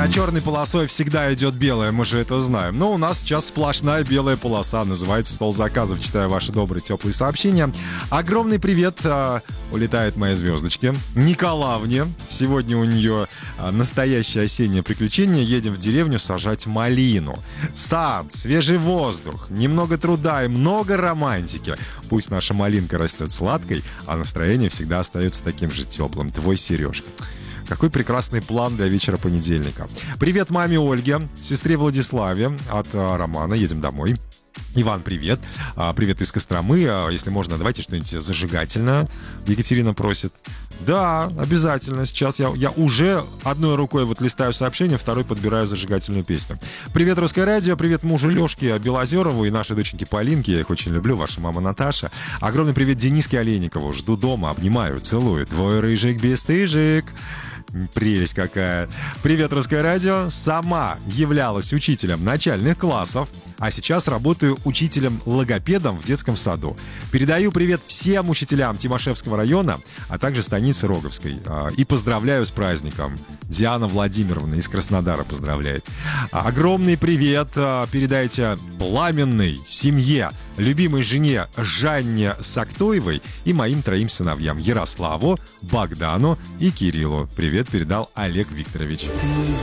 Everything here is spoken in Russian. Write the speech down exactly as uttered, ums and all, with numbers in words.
За черной полосой всегда идет белая, мы же это знаем. Но у нас сейчас сплошная белая полоса, называется «Стол заказов». Читаю ваши добрые, теплые сообщения. Огромный привет а, улетает моя звездочке Николавне. Сегодня у нее а, настоящее осеннее приключение. Едем в деревню сажать малину. Сад, свежий воздух, немного труда и много романтики. Пусть наша малинка растет сладкой, а настроение всегда остается таким же теплым. Твой Сережка. Какой прекрасный план для вечера понедельника. Привет маме Ольге, сестре Владиславе от а, Романа. Едем домой. Иван, привет. А, привет из Костромы. А, если можно, давайте что-нибудь зажигательное. Екатерина просит. Да, обязательно. Сейчас я, я уже одной рукой вот листаю сообщение, второй подбираю зажигательную песню. Привет, Русское радио. Привет мужу Лешке Белозерову и нашей доченьке Полинке. Я их очень люблю. Ваша мама Наташа. Огромный привет Дениске Олейникову. Жду дома, обнимаю, целую. Твой рыжик бесстыжик. Прелесть какая. Привет, Русское радио. Сама являлась учителем начальных классов, а сейчас работаю учителем-логопедом в детском саду. Передаю привет всем учителям Тимошевского района, а также станицы Роговской. И поздравляю с праздником. Диана Владимировна из Краснодара поздравляет. Огромный привет передайте пламенной семье, любимой жене Жанне Сактоевой и моим троим сыновьям Ярославу, Богдану и Кириллу. Привет передал Олег Викторович. Ты